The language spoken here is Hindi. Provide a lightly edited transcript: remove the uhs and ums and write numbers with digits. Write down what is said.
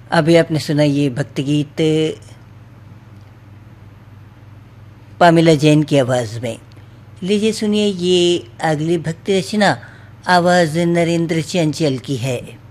अभी आपने सुना ये भक्ति गीत पामिला जैन की आवाज़ में। लीजिए सुनिए ये अगली भक्ति रचना, आवाज़ नरेंद्र चंचल की है।